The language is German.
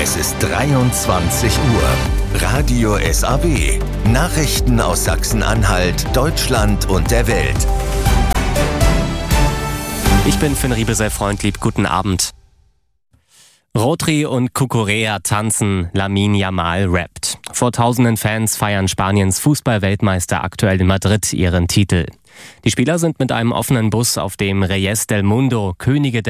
Es ist 23 Uhr. Radio SAW. Nachrichten aus Sachsen-Anhalt, Deutschland und der Welt. Ich bin Finn Riebesell-Freundlieb. Guten Abend. Rodri und Cucurella tanzen, Lamine Yamal rappt. Vor tausenden Fans feiern Spaniens Fußball-Weltmeister aktuell in Madrid ihren Titel. Die Spieler sind mit einem offenen Bus auf dem Reyes del Mundo, Könige